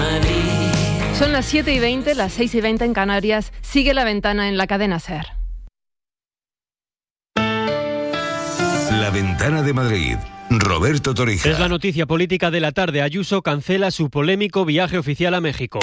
Son las 7:20, las 6:20 en Canarias. Sigue La Ventana en la cadena SER. La Ventana de Madrid. Roberto Torija. Es la noticia política de la tarde. Ayuso cancela su polémico viaje oficial a México.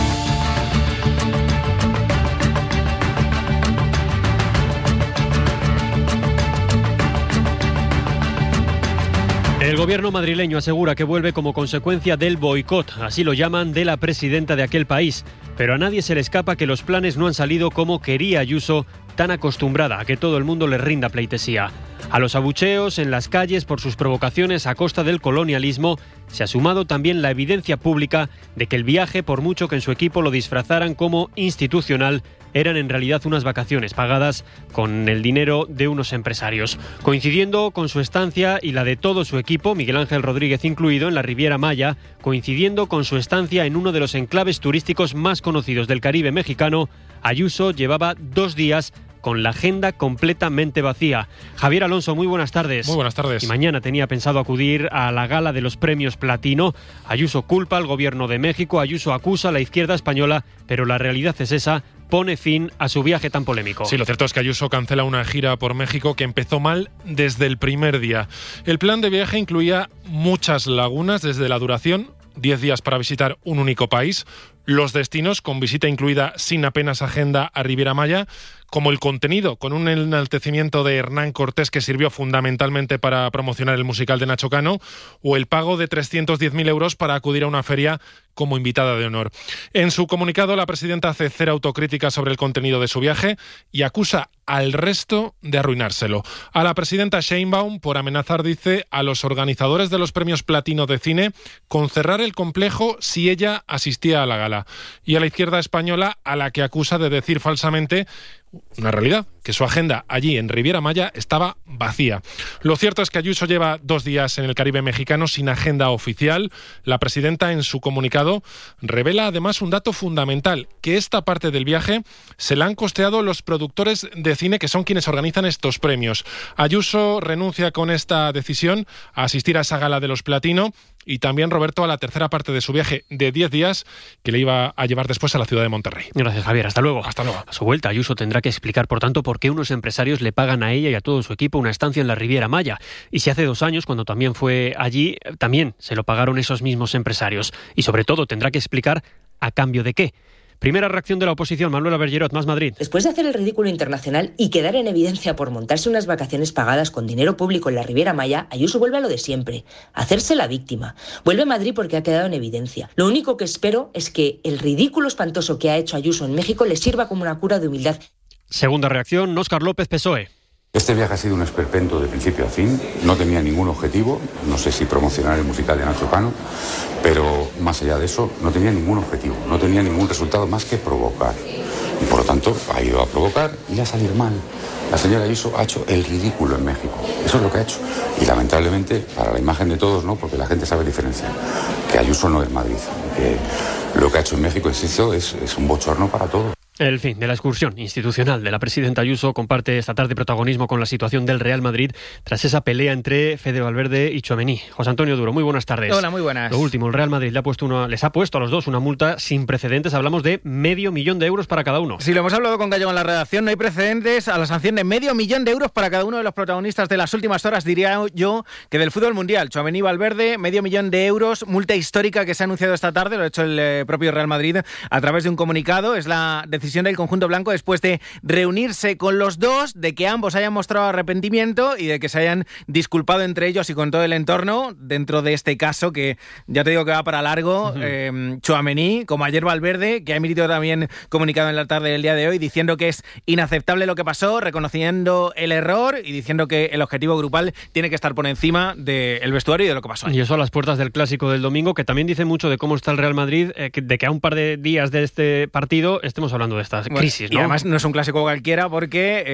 El gobierno madrileño asegura que vuelve como consecuencia del boicot, así lo llaman, de la presidenta de aquel país. Pero a nadie se le escapa que los planes no han salido como quería Ayuso, tan acostumbrada a que todo el mundo le rinda pleitesía. A los abucheos en las calles por sus provocaciones a costa del colonialismo se ha sumado también la evidencia pública de que el viaje, por mucho que en su equipo lo disfrazaran como institucional, eran en realidad unas vacaciones pagadas con el dinero de unos empresarios. Coincidiendo con su estancia y la de todo su equipo, Miguel Ángel Rodríguez incluido, en la Riviera Maya, coincidiendo con su estancia en uno de los enclaves turísticos más conocidos del Caribe mexicano, Ayuso llevaba 2 días con la agenda completamente vacía. Javier Alonso, muy buenas tardes. Muy buenas tardes. Y mañana tenía pensado acudir a la gala de los premios Platino. Ayuso culpa al gobierno de México, Ayuso acusa a la izquierda española, pero la realidad es esa, pone fin a su viaje tan polémico. Sí, lo cierto es que Ayuso cancela una gira por México que empezó mal desde el primer día. El plan de viaje incluía muchas lagunas desde la duración, 10 días para visitar un único país, los destinos con visita incluida sin apenas agenda a Riviera Maya, como el contenido, con un enaltecimiento de Hernán Cortés que sirvió fundamentalmente para promocionar el musical de Nacho Cano, o el pago de 310.000 euros para acudir a una feria como invitada de honor. En su comunicado, la presidenta hace cero autocrítica sobre el contenido de su viaje y acusa al resto de arruinárselo. A la presidenta Sheinbaum por amenazar, dice, a los organizadores de los premios Platino de cine con cerrar el complejo si ella asistía a la gala. Y a la izquierda española, a la que acusa de decir falsamente una realidad, que su agenda allí en Riviera Maya estaba vacía. Lo cierto es que Ayuso lleva 2 días en el Caribe mexicano sin agenda oficial. La presidenta en su comunicado revela además un dato fundamental, que esta parte del viaje se la han costeado los productores de cine que son quienes organizan estos premios. Ayuso renuncia con esta decisión a asistir a esa gala de los Platino y también, Roberto, a la tercera parte de su viaje de 10 días que le iba a llevar después a la ciudad de Monterrey. Gracias, Javier. Hasta luego. Hasta luego. A su vuelta, Ayuso tendrá que explicar, por tanto, por qué unos empresarios le pagan a ella y a todo su equipo una estancia en la Riviera Maya. Y si hace 2 años, cuando también fue allí, también se lo pagaron esos mismos empresarios. Y sobre todo, tendrá que explicar a cambio de qué. Primera reacción de la oposición, Manuela Bergerot, Más Madrid. Después de hacer el ridículo internacional y quedar en evidencia por montarse unas vacaciones pagadas con dinero público en la Riviera Maya, Ayuso vuelve a lo de siempre, hacerse la víctima. Vuelve a Madrid porque ha quedado en evidencia. Lo único que espero es que el ridículo espantoso que ha hecho Ayuso en México le sirva como una cura de humildad. Segunda reacción, Óscar López, PSOE. Este viaje ha sido un esperpento de principio a fin, no tenía ningún objetivo, no sé si promocionar el musical de Nacho Cano, pero más allá de eso no tenía ningún objetivo, no tenía ningún resultado más que provocar. Y por lo tanto ha ido a provocar y a salir mal. La señora Ayuso ha hecho el ridículo en México, eso es lo que ha hecho. Y lamentablemente, para la imagen de todos, no, porque la gente sabe diferenciar, que Ayuso no es Madrid, que lo que ha hecho en México, insisto, es un bochorno para todos. El fin de la excursión institucional de la presidenta Ayuso comparte esta tarde protagonismo con la situación del Real Madrid tras esa pelea entre Fede Valverde y Tchouaméni. José Antonio Duro, muy buenas tardes. Hola, muy buenas. Lo último, el Real Madrid les ha puesto a los dos una multa sin precedentes. Hablamos de $500.000 para cada uno. Sí, lo hemos hablado con Gallego en la redacción. No hay precedentes a la sanción de $500.000 para cada uno de los protagonistas de las últimas horas, diría yo, que del fútbol mundial. Tchouaméni y Valverde, $500.000, multa histórica que se ha anunciado esta tarde, lo ha hecho el propio Real Madrid a través de un comunicado. Es la decisión del conjunto blanco después de reunirse con los dos, de que ambos hayan mostrado arrepentimiento y de que se hayan disculpado entre ellos y con todo el entorno dentro de este caso que ya te digo que va para largo. Tchouaméni, como ayer Valverde, que ha emitido también comunicado en la tarde del día de hoy diciendo que es inaceptable lo que pasó, reconociendo el error y diciendo que el objetivo grupal tiene que estar por encima del vestuario y de lo que pasó ayer. Y eso a las puertas del clásico del domingo, que también dice mucho de cómo está el Real Madrid, de que a un par de días de este partido estemos hablando de estas crisis, ¿no? Y además no es un clásico cualquiera porque